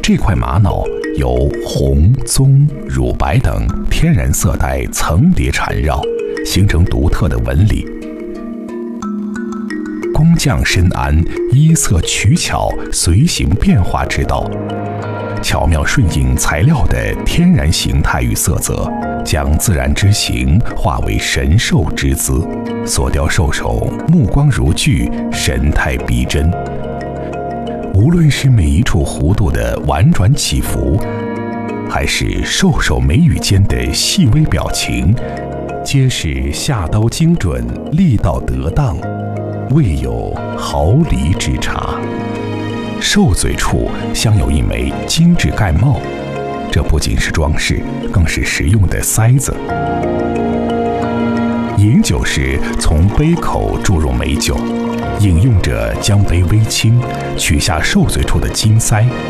这块玛瑙由红、棕、乳白等天然色带层叠缠绕，形成独特的纹理。工匠深谙衣色取巧、随形变化之道，巧妙顺应材料的天然形态与色泽，将自然之形化为神兽之姿，所雕兽首目光如炬，神态逼真。无论是每一处弧度的婉转起伏，还是兽首眉宇间的细微表情，皆是下刀精准，力道得当，未有毫厘之差。兽嘴处镶有一枚精致盖帽，这不仅是装饰，更是实用的塞子。饮酒时从杯口注入美酒，饮用者将杯微倾，取下兽嘴处的金塞，